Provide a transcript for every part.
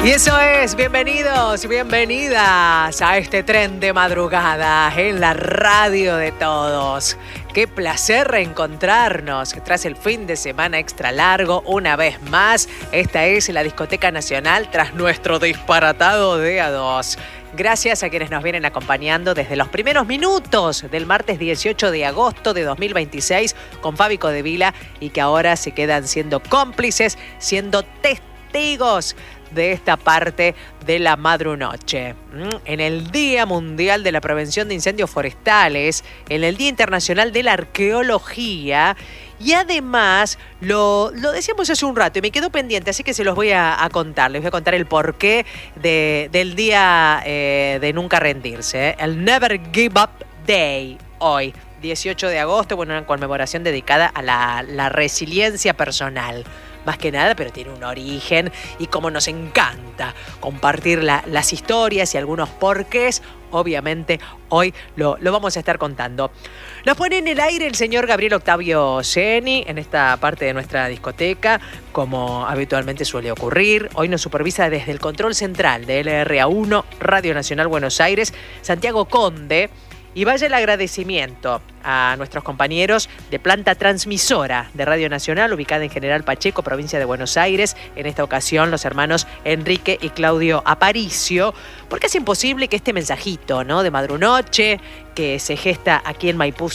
Y eso es, bienvenidos, bienvenidas a este tren de madrugada en la radio de todos. Qué placer reencontrarnos tras el fin de semana extra largo una vez más. Esta es la Discoteca Nacional tras nuestro disparatado de A2. Gracias a quienes nos vienen acompañando desde los primeros minutos del martes 18 de agosto de 2026 con Fabi Codevila y que ahora se quedan siendo cómplices, siendo testigos de esta parte de la madrunoche. En el Día Mundial de la Prevención de Incendios Forestales, en el Día Internacional de la Arqueología y además, lo decíamos hace un rato y me quedó pendiente, así que se los voy a contar. Les voy a contar el porqué del Día de Nunca Rendirse. El Never Give Up Day hoy, 18 de agosto, bueno, una conmemoración dedicada a la resiliencia personal. Más que nada, pero tiene un origen y como nos encanta compartir las historias y algunos porqués, obviamente hoy lo vamos a estar contando. Nos pone en el aire el señor Gabriel Octavio Ceni en esta parte de nuestra discoteca, como habitualmente suele ocurrir. Hoy nos supervisa desde el control central de LRA1, Radio Nacional Buenos Aires, Santiago Conde. Y vaya el agradecimiento a nuestros compañeros de planta transmisora de Radio Nacional, ubicada en General Pacheco, provincia de Buenos Aires. En esta ocasión, los hermanos Enrique y Claudio Aparicio, porque hacen posible que este mensajito, ¿no?, de madrunoche, que se gesta aquí en Maipú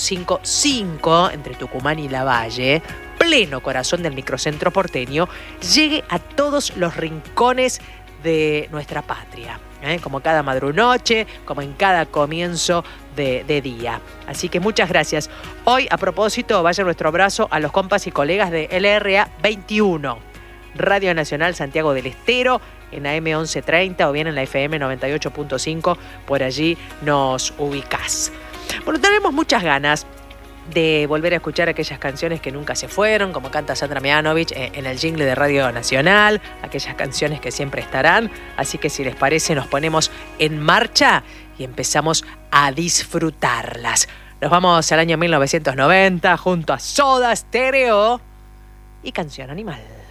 555, entre Tucumán y Lavalle, pleno corazón del microcentro porteño, llegue a todos los rincones de nuestra patria. Como cada madrunoche, como en cada comienzo de día. Así que muchas gracias. Hoy, a propósito, vaya nuestro abrazo a los compas y colegas de LRA 21, Radio Nacional Santiago del Estero, en AM 1130 o bien en la FM 98.5, por allí nos ubicás. Bueno, tenemos muchas ganas de volver a escuchar aquellas canciones que nunca se fueron, como canta Sandra Mianovich en el jingle de Radio Nacional, aquellas canciones que siempre estarán. Así que si les parece, nos ponemos en marcha y empezamos a disfrutarlas. Nos vamos al año 1990 junto a Soda Stereo y Canción Animal.